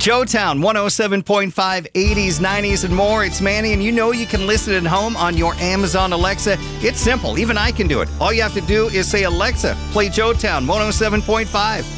Joetown 107.5, 80s, 90s, and more. It's Manny, and you know you can listen at home on your Amazon Alexa. It's simple. Even I can do it. All you have to do is say, Alexa, play Joetown 107.5.